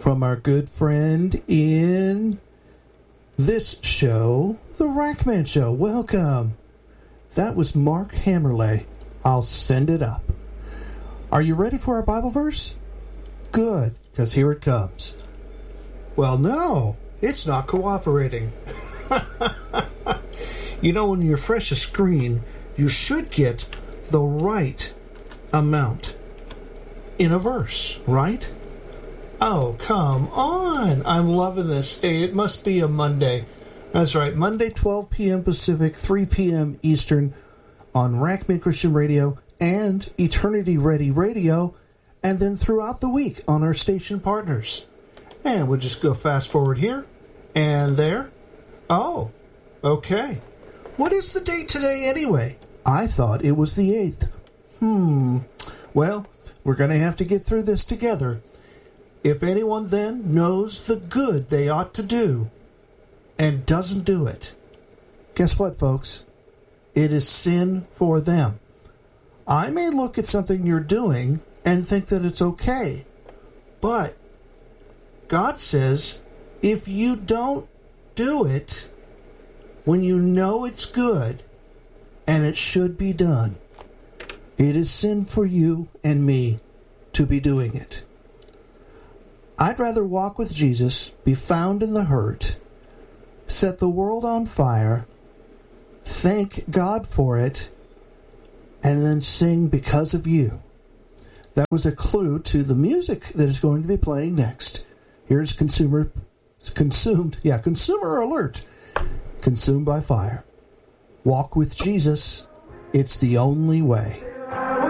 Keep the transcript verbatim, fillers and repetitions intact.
from our good friend in this show, The Rackman Show. Welcome. That was Mark Hammerley. I'll send it up. Are you ready for our Bible verse? Good, because here it comes. Well, no, it's not cooperating. You know, when you refresh a screen, you should get the right amount in a verse, right? Oh, come on. I'm loving this. Hey, it must be a Monday. That's right. Monday, twelve p.m. Pacific, three p.m. Eastern on Rackman Christian Radio and Eternity Ready Radio, and then throughout the week on our station partners. And we'll just go fast forward here and there. Oh, okay. What is the date today anyway? I thought it was the eighth. Hmm. Well, we're going to have to get through this together. If anyone then knows the good they ought to do and doesn't do it, guess what, folks? It is sin for them. I may look at something you're doing and think that it's okay, but God says if you don't do it when you know it's good and it should be done, it is sin for you and me to be doing it. I'd rather walk with Jesus, be found in the hurt, set the world on fire, thank God for it, and then sing because of you. That was a clue to the music that is going to be playing next. Here's consumer, consumed, yeah, consumer alert. Consumed by fire. Walk with Jesus. It's the only way.